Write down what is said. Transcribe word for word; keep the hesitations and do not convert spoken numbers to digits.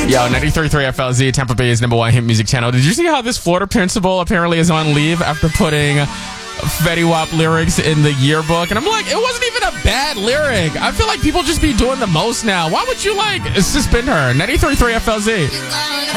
Yo, ninety-three point three F L Z, Tampa Bay's number one hit music channel. Did you see how this Florida principal apparently is on leave after putting Fetty Wap lyrics in the yearbook? And I'm like, it wasn't even a bad lyric. I feel like people just be doing the most now. Why would you, like, suspend her? ninety-three point three F L Z.